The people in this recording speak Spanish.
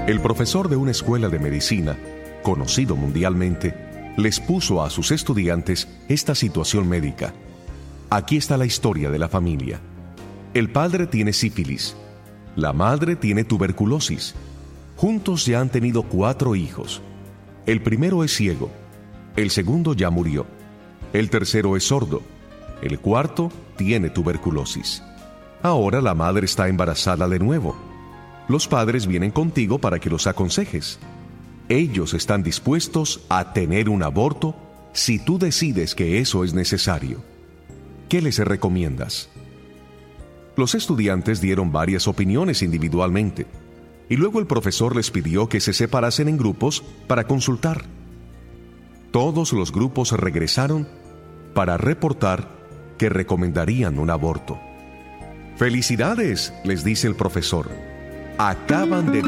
El profesor de una escuela de medicina, conocido mundialmente, les puso a sus estudiantes esta situación médica. Aquí está la historia de la familia. El padre tiene sífilis. La madre tiene tuberculosis. Juntos ya han tenido 4 hijos. El primero es ciego. El segundo ya murió. El tercero es sordo. El cuarto tiene tuberculosis. Ahora la madre está embarazada de nuevo. Los padres vienen contigo para que los aconsejes. Ellos están dispuestos a tener un aborto si tú decides que eso es necesario. ¿Qué les recomiendas? Los estudiantes dieron varias opiniones individualmente, y luego el profesor les pidió que se separasen en grupos para consultar. Todos los grupos regresaron para reportar que recomendarían un aborto. ¡Felicidades!, les dice el profesor. Acaban de